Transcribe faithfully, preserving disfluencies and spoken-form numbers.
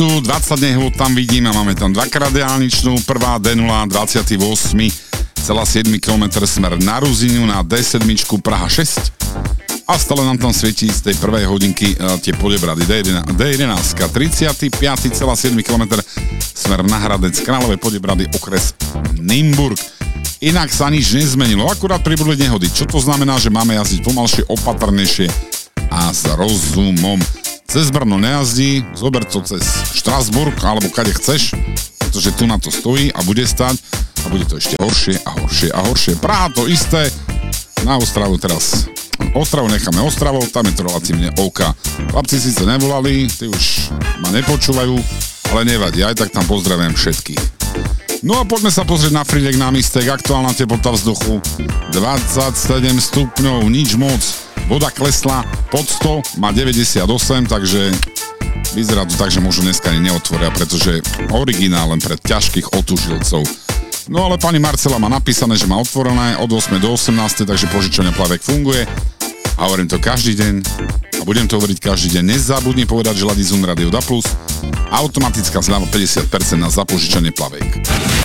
dvadsať nehôd tam vidím a máme tam dvakrát diaľničnú, prvá dé nula, dvadsiaty ôsmy celá sedem kilometra smer na Ruzinu, na dé sedem Praha šesť a stále nám tam svietí z tej prvej hodinky uh, tie Podebrady dé jedenásť, tridsiaty piaty celá sedem kilometra smer na Hradec Králové Podebrady, okres Nymburk. Inak sa nič nezmenilo, akurát pribudli nehody. Čo to znamená, že máme jazdiť pomalšie, opatrnejšie a s rozumom. Cez Brno nejazdí, zober to cez Štrasburg alebo kade chceš, pretože tu na to stojí a bude stať a bude to ešte horšie a horšie a horšie. Praha to isté, na Ostravu teraz. Ostravu necháme Ostravou, tam je to relatívne OK. Chlapci síce nevolali, tí už ma nepočúvajú, ale nevadí, aj tak tam pozdravujem všetkých. No a poďme sa pozrieť na Fridek na Mistek, aktuálna teplota vzduchu dvadsaťsedem stupňov, nič moc. Voda klesla pod sto, má deväťdesiatosem, takže vyzerá to tak, že možno dneska ani neotvoria, pretože originál len pre ťažkých otužilcov. No ale pani Marcela má napísané, že má otvorené od ôsmej do osemnástej, takže požičania plavek funguje. A hovorím to každý deň a budem to hovoriť každý deň. Nezabudni povedať, že ladí Zun Radio Da Plus. Automatická zľava päťdesiat percent na zapožičanie plaviek.